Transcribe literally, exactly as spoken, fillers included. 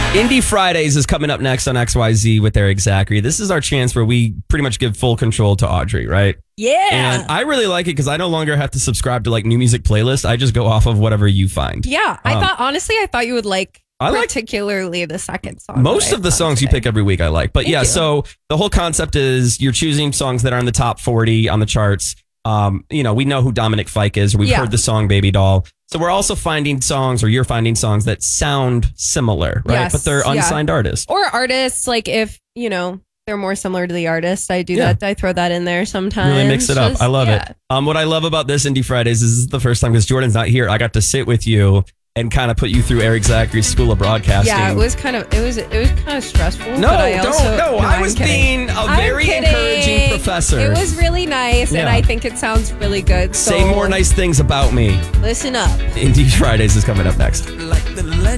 Indie Fridays is coming up next on X Y Z with Eric Zachary. This is our chance where we pretty much give full control to Audrey, right? Yeah. And I really like it because I no longer have to subscribe to like new music playlists. I just go off of whatever you find. Yeah. I Um, thought, honestly, I thought you would like I like particularly the second song. most of the songs you pick every week I like. But Thank yeah, you. so the whole concept is you're choosing songs that are in the top forty on the charts. Um, you know, we know who Dominic Fike is. We've Yeah. heard the song Baby Doll. So we're also finding songs, or you're finding songs that sound similar, right? Yes, But they're yeah. unsigned artists. Or artists, like if, you know, they're more similar to the artist. I do Yeah. that. I throw that in there sometimes. Really mix it up. Just- I love yeah. it. Um, what I love about this Indie Fridays is this is the first time because Jordan's not here. I got to sit with you and kind of put you through Eric Zachary's School of Broadcasting. Yeah, it was kind of it was it was kind of stressful. No, but I don't. also, no, I I'm was kidding. being a I'm very kidding. encouraging professor. It was really nice, Yeah. and I think it sounds really good. So Say more nice things about me. Listen up. Indie Fridays is coming up next. Like the legend.